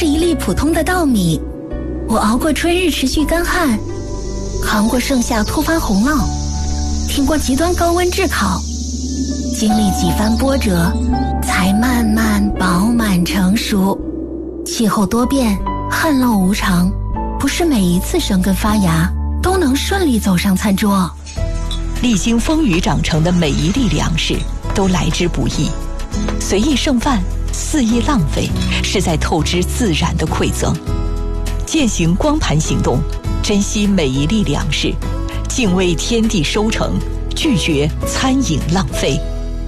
是一粒普通的稻米，我熬过春日持续干旱，扛过盛夏突发洪涝，挺过极端高温炙烤，经历几番波折，才慢慢饱满成熟。气候多变，旱涝无常，不是每一次生根发芽都能顺利走上餐桌。 历经风雨长成的每一粒粮食都来之不易，随意剩饭，肆意浪费，是在透支自然的馈赠。践行光盘行动，珍惜每一粒粮食，敬畏天地收成，拒绝餐饮浪费。